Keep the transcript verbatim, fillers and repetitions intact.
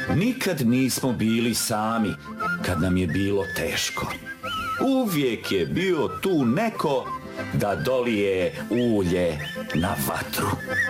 Nikad nismo bili sami kad nam je bilo teško. Uvijek je bio tu neko da dolije ulje na vatru.